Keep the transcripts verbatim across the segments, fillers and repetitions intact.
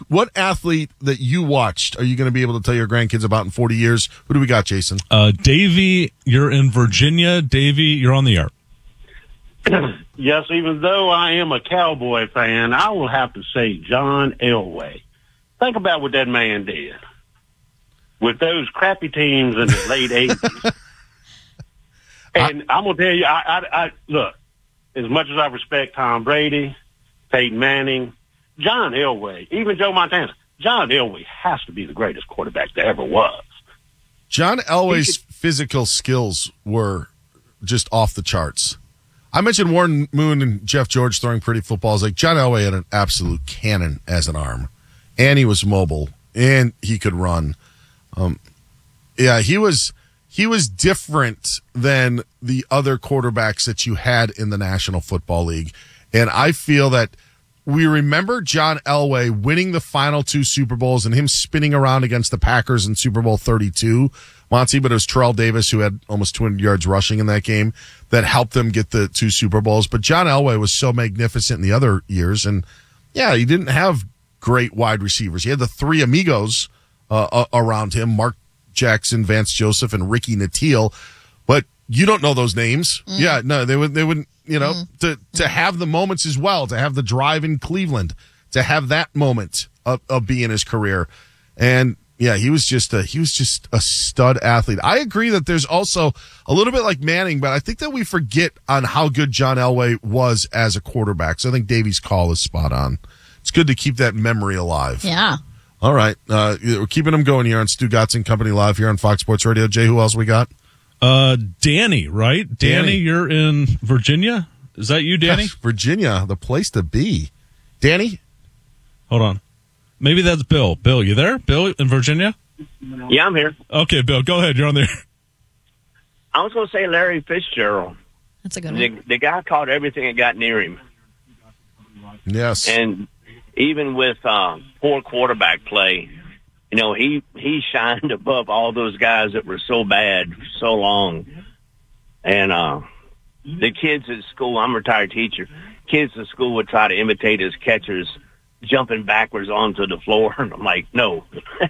what athlete that you watched are you going to be able to tell your grandkids about in forty years? Who do we got, Jason? Uh, Davey, you're in Virginia. Davey, you're on the air. Yes, even though I am a Cowboy fan, I will have to say John Elway. Think about what that man did with those crappy teams in the late eighties. And I, I'm going to tell you, I, I, I look, as much as I respect Tom Brady, Peyton Manning, John Elway, even Joe Montana, John Elway has to be the greatest quarterback there ever was. John Elway's could, physical skills were just off the charts. I mentioned Warren Moon and Jeff George throwing pretty footballs. Like John Elway had an absolute cannon as an arm, and he was mobile, and he could run. Um, yeah, he was he was different than the other quarterbacks that you had in the National Football League, and I feel that we remember John Elway winning the final two Super Bowls and him spinning around against the Packers in Super Bowl thirty-two. Monty, but it was Terrell Davis who had almost two hundred yards rushing in that game that helped them get the two Super Bowls. But John Elway was so magnificent in the other years. And, yeah, he didn't have great wide receivers. He had the three amigos uh, around him, Mark Jackson, Vance Joseph, and Ricky Nattiel. But you don't know those names. Mm. Yeah, no, they, would, they wouldn't, you know, mm. to, to have the moments as well, to have the drive in Cleveland, to have that moment of, of being his career. And, yeah, he was just a he was just a stud athlete. I agree that there's also a little bit like Manning, but I think that we forget on how good John Elway was as a quarterback. So I think Davey's call is spot on. It's good to keep that memory alive. Yeah. All right. Uh, we're keeping them going here on Stu Gotson Company Live here on Fox Sports Radio. Jay, who else we got? Uh, Danny, right? Danny, Danny, you're in Virginia? Is that you, Danny? Gosh, Virginia, the place to be. Danny? Hold on. Maybe that's Bill. Bill, you there? Bill in Virginia? Yeah, I'm here. Okay, Bill, go ahead. You're on there. I was going to say Larry Fitzgerald. That's a good one. The, the guy caught everything that got near him. Yes. And even with uh, poor quarterback play, you know, he, he shined above all those guys that were so bad for so long. And uh, the kids at school, I'm a retired teacher, kids at school would try to imitate his catchers, jumping backwards onto the floor, and I'm like, no.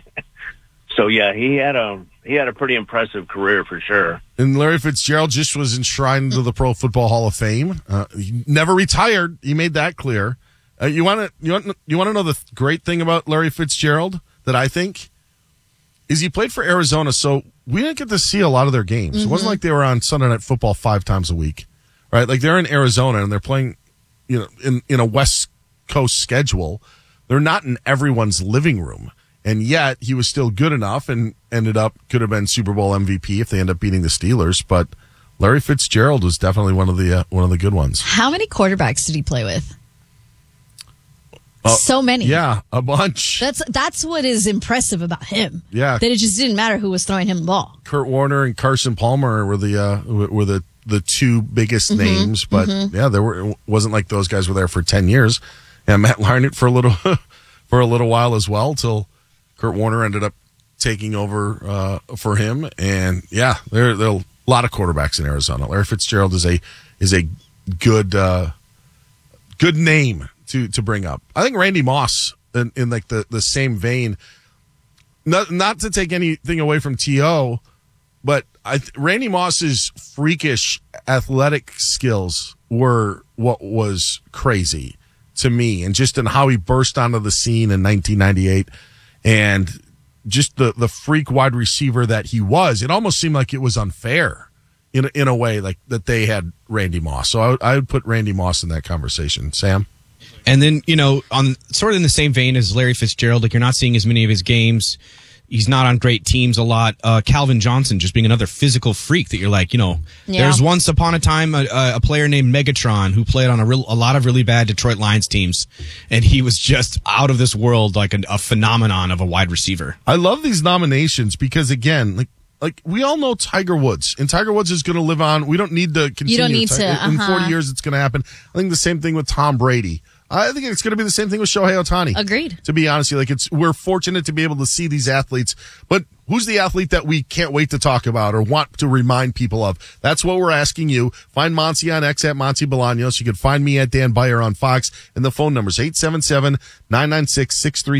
So yeah, he had a he had a pretty impressive career for sure. And Larry Fitzgerald just was enshrined to the Pro Football Hall of Fame. Uh, he never retired. He made that clear. Uh, you want to you want you want to know the th- great thing about Larry Fitzgerald that I think is he played for Arizona, so we didn't get to see a lot of their games. Mm-hmm. It wasn't like they were on Sunday Night Football five times a week, right? Like they're in Arizona and they're playing, you know, in in a West Coast schedule. They're not in everyone's living room, and yet he was still good enough and ended up could have been Super Bowl M V P if they end up beating the Steelers. But Larry Fitzgerald was definitely one of the uh, one of the good ones. How many quarterbacks did he play with? Uh, so many. Yeah, a bunch. That's that's what is impressive about him. Yeah, that it just didn't matter who was throwing him the ball. Kurt Warner and Carson Palmer were the uh, were the the two biggest mm-hmm, names, but mm-hmm. yeah, there were it wasn't like those guys were there for ten years. And Matt Larnett for a little for a little while as well, till Kurt Warner ended up taking over uh, for him. And yeah, there there are a lot of quarterbacks in Arizona. Larry Fitzgerald is a is a good uh, good name to to bring up. I think Randy Moss in, in like the, the same vein. Not not to take anything away from T O, but I, Randy Moss's freakish athletic skills were what was crazy to me, and just in how he burst onto the scene in nineteen ninety-eight, and just the, the freak wide receiver that he was. It almost seemed like it was unfair in a, in a way, like that they had Randy Moss. So I would, I would put Randy Moss in that conversation. Sam? And then, you know, on sort of in the same vein as Larry Fitzgerald, like you're not seeing as many of his games. He's not on great teams a lot. Uh, Calvin Johnson just being another physical freak that you're like, you know, yeah. There's once upon a time a, a player named Megatron who played on a, real, a lot of really bad Detroit Lions teams, and he was just out of this world, like a, a phenomenon of a wide receiver. I love these nominations because, again, like like we all know Tiger Woods, and Tiger Woods is going to live on. We don't need to continue. You don't need to. Uh-huh. In forty years, it's going to happen. I think the same thing with Tom Brady. I think it's going to be the same thing with Shohei Ohtani. Agreed. To be honest, like it's we're fortunate to be able to see these athletes, but who's the athlete that we can't wait to talk about or want to remind people of? That's what we're asking you. Find Monty on X at Monty Bolaños. You can find me at Dan Beyer on Fox, and the phone number is eight seven seven, nine nine six, six three